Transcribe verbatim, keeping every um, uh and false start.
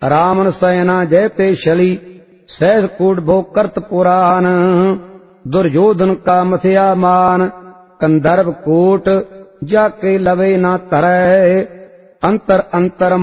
रामन सयना जयते शली सहज कूट भोग करत पुराण। दुर्योधन का मथया मान कंधर्व कूट जाके लवे ना तरय। अंतर अंतर